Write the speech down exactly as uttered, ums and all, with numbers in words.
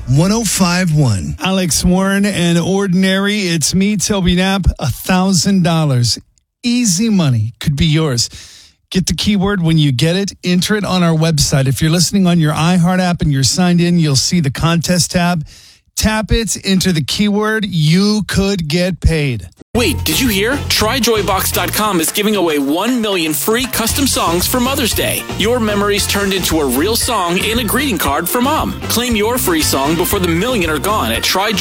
one oh five point one. Alex Warren and Ordinary. It's me, Toby Knapp. one thousand dollars. Easy money could be yours. Get the keyword when you get it. Enter it on our website. If you're listening on your iHeart app and you're signed in, you'll see the contest tab. Tap it, enter the keyword. You could get paid. Wait, did you hear? Try Joy Box dot com is giving away one million free custom songs for Mother's Day. Your memories turned into a real song and a greeting card for Mom. Claim your free song before the million are gone at Try